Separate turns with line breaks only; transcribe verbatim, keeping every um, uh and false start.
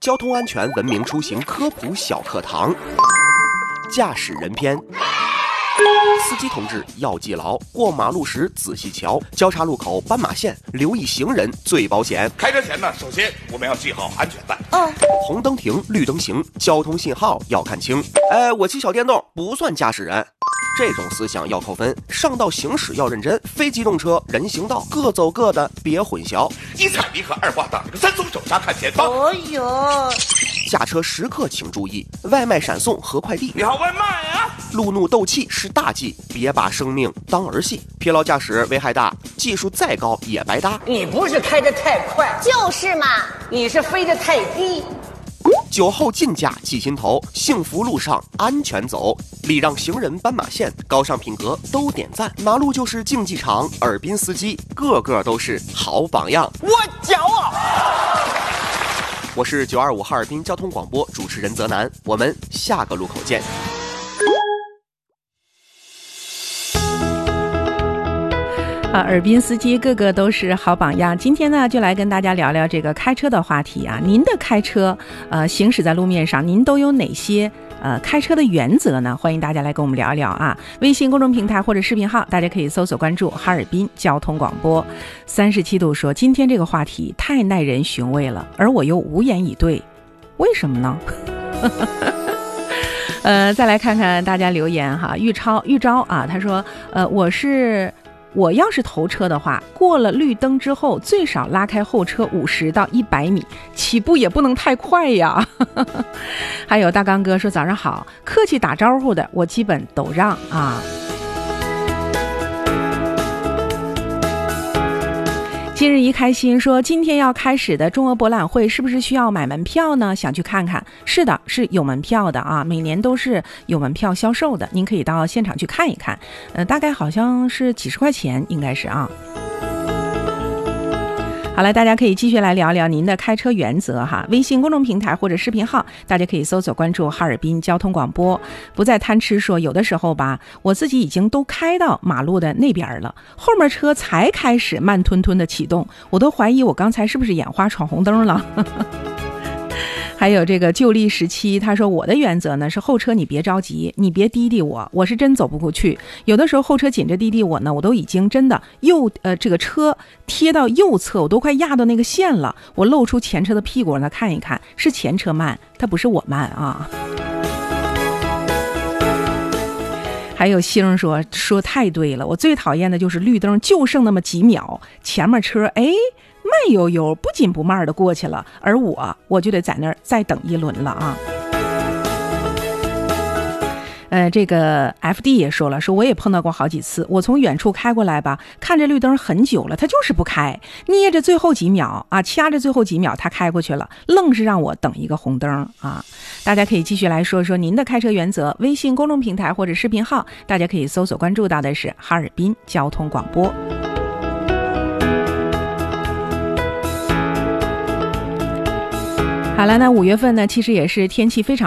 交通安全文明出行科普小课堂，驾驶人篇。司机同志要记牢，过马路时仔细瞧，交叉路口斑马线留意行人最保险。
开车前呢，首先我们要系好安全带。
嗯，红灯停，绿灯行，交通信号要看清。哎，我骑小电动不算驾驶人，这种思想要扣分。上道行驶要认真，非机动车、人行道各走各的，别混淆。
一踩离合，二挂档，三松手刹看前方。
哦哟，
驾车时刻请注意，外卖闪送和快递。
你好，外卖啊！
路怒斗气是大忌，别把生命当儿戏。疲劳驾驶危害大，技术再高也白搭。
你不是开得太快，
就是嘛，
你是飞得太低。
酒后禁驾记心头，幸福路上安全走。礼让行人斑马线，高尚品格都点赞。马路就是竞技场，尔滨司机个个都是好榜样。
我骄傲。
我是九二五哈尔滨交通广播主持人泽南，我们下个路口见。
啊，尔滨司机个个都是好榜样。今天呢，就来跟大家聊聊这个开车的话题啊。您的开车，呃，行驶在路面上，您都有哪些呃开车的原则呢？欢迎大家来跟我们聊一聊啊。微信公众平台或者视频号，大家可以搜索关注哈尔滨交通广播。三十七度说，今天这个话题太耐人寻味了，而我又无言以对，为什么呢？呃，再来看看大家留言哈。玉超玉昭啊，他说，呃，我是。我要是头车的话，过了绿灯之后最少拉开后车五十到一百米，起步也不能太快呀。还有大刚哥说早上好，客气打招呼的我基本都让啊。今日一开心说，今天要开始的中俄博览会是不是需要买门票呢？想去看看。是的，是有门票的啊，每年都是有门票销售的，您可以到现场去看一看。呃，大概好像是几十块钱，应该是啊。好了，大家可以继续来聊聊您的开车原则哈。微信公众平台或者视频号，大家可以搜索关注哈尔滨交通广播。不再贪吃说，有的时候吧，我自己已经都开到马路的那边了，后面车才开始慢吞吞的启动，我都怀疑我刚才是不是眼花闯红灯了。还有这个旧历时期，他说我的原则呢是后车你别着急，你别滴滴我，我是真走不过去。有的时候后车紧着滴滴我呢，我都已经真的右呃这个车贴到右侧，我都快压到那个线了，我露出前车的屁股让他看一看，是前车慢，他不是我慢啊。还有星说说太对了，我最讨厌的就是绿灯就剩那么几秒，前面车哎慢悠悠不紧不慢的过去了，而我我就得在那儿再等一轮了啊。呃，这个 F D 也说了，说我也碰到过好几次，我从远处开过来吧，看着绿灯很久了，他就是不开，捏着最后几秒啊，掐着最后几秒他开过去了，愣是让我等一个红灯啊。大家可以继续来说说您的开车原则，微信公众平台或者视频号，大家可以搜索关注到的是哈尔滨交通广播。好了，那五月份呢，其实也是天气非常